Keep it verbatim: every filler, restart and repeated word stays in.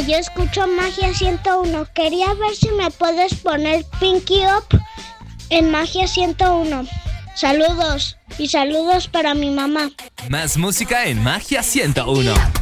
yo escucho Magia ciento uno. Quería ver si me puedes poner Pinky Up en Magia ciento uno. Saludos y saludos para mi mamá. Más música en Magia ciento uno.